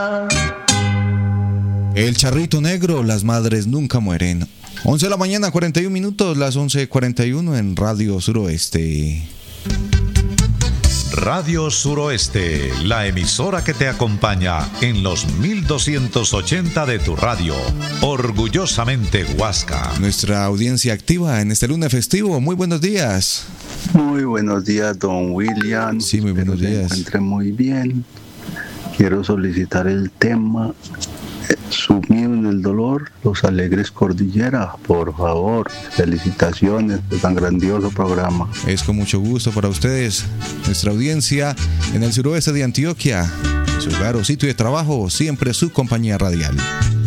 El charrito negro, las madres nunca mueren. 11 de la mañana, 41 minutos, las 11:41 en Radio Suroeste. Radio Suroeste, la emisora que te acompaña en los 1280 de tu radio. Orgullosamente Huasca. Nuestra audiencia activa en este lunes festivo. Muy buenos días. Muy buenos días, don William. Sí, muy buenos días. Se encuentre muy bien. Quiero solicitar el tema Sumido en el dolor, Los Alegres Cordillera, por favor. Felicitaciones por tan grandioso programa. Es con mucho gusto para ustedes, nuestra audiencia en el suroeste de Antioquia, su hogar o sitio de trabajo, siempre su compañía radial.